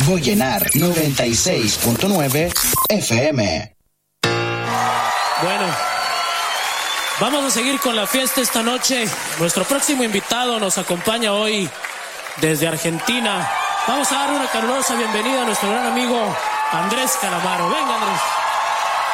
Radio Llenar 96.9 FM. Bueno, vamos a seguir con la fiesta esta noche. Nuestro próximo invitado nos acompaña hoy desde Argentina. Vamos a dar una calurosa bienvenida a nuestro gran amigo Andrés Calamaro. Venga, Andrés.